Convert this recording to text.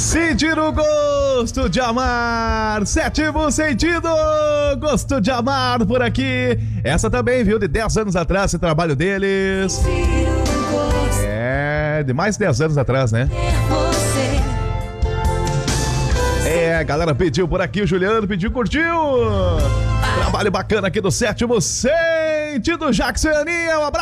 Sentir o gosto de amar, sétimo sentido, gosto de amar por aqui. Essa também, viu, de 10 anos atrás, esse trabalho deles. É, de mais de 10 anos atrás, né? É, a galera pediu por aqui, o Juliano pediu, curtiu. Trabalho bacana aqui do sétimo sentido, Jackson e Aninha, um abraço.